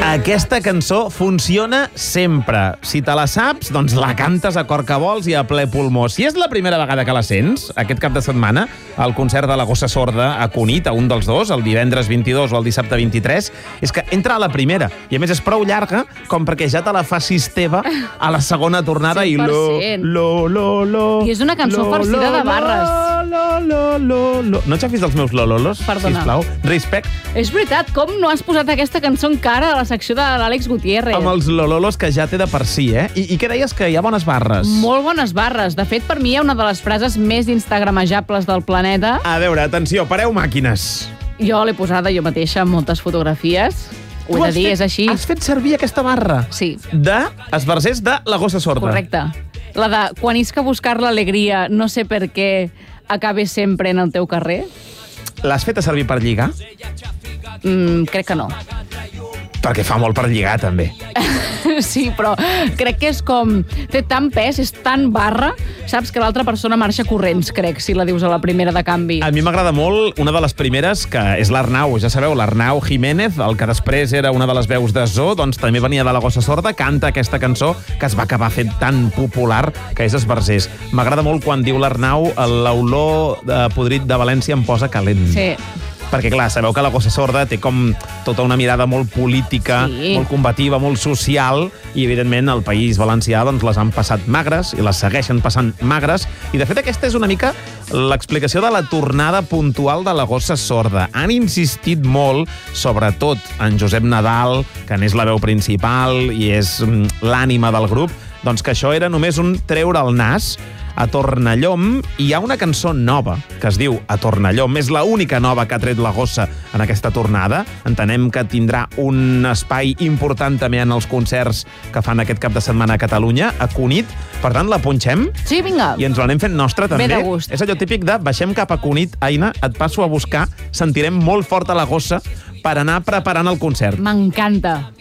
Aquesta cançó funciona sempre. Si te la saps, doncs la cantes a cor que vols i a ple pulmó. Si és la primera vegada que la sents, aquest cap de setmana, al concert de la Gossa Sorda a Cunit, a un dels dos, el divendres 22 o el dissabte 23, és que entra a la primera. I a més és prou llarga com perquè ja te la facis teva a la segona tornada 100%. I és una cançó farcida de barres. No xafis dels meus lololos, Perdona. sisplau? Respect. És veritat, com no has posat aquesta cançó encara a la secció de l'Àlex Gutiérrez? Amb els lololos que ja té de per si, eh? I què deies? Que hi ha bones barres. Molt bones barres. De fet, per mi hi ha una de les frases més instagramejables del planeta. A veure, atenció, pareu màquines. Jo l'he posada jo mateixa en moltes fotografies. Ho he de dir, és així. Has fet servir aquesta barra? Sí. De esbarzers de la Gossa Sorda. Correcte. La de quan isca buscar l'alegria, no sé per què, acabe sempre en el teu carrer. L'has fet a servir per lligar? Crec que no. Perquè fa molt per lligar, també. Sí, però crec que és com... Té tant pes, és tan barra, saps que l'altra persona marxa corrents, crec, si la dius a la primera de canvi. A mi m'agrada molt una de les primeres, que és l'Arnau. Ja sabeu, l'Arnau Jiménez, el que després era una de les veus de Zoo, doncs també venia de la Gossa Sorda, canta aquesta cançó que es va acabar fent tan popular, que és Esbarzers. M'agrada molt quan diu l'Arnau l'olor podrit de València em posa calent. Sí. Perquè, clar, sabeu que la Gossa Sorda té com tota una mirada molt política, Sí. molt combativa, molt social, i, evidentment, el País Valencià doncs, les han passat magres i les segueixen passant magres. I, de fet, aquesta és una mica l'explicació de la tornada puntual de la Gossa Sorda. Han insistit molt, sobretot en Josep Nadal, que n'és la veu principal i és l'ànima del grup, doncs que això era només un treure el nas. A Tornallom hi ha una cançó nova que es diu A Tornallom. És l'única nova que ha tret la Gossa en aquesta tornada. Entenem que tindrà un espai important també en els concerts que fan aquest cap de setmana a Catalunya, a Cunit. Per tant, la punxem Sí, vinga. i ens l'anem fent nostra, també. Ve de gust. És allò típic de baixem cap a Cunit, Aina, et passo a buscar, sentirem molt fort a la Gossa per anar preparant el concert. M'encanta.